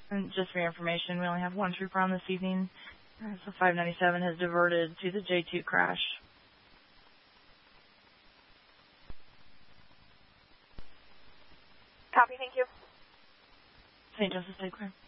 And just for your information, we only have one trooper on this evening. So 597 has diverted to the J2 crash. Copy, thank you. St. Joseph, stay clear.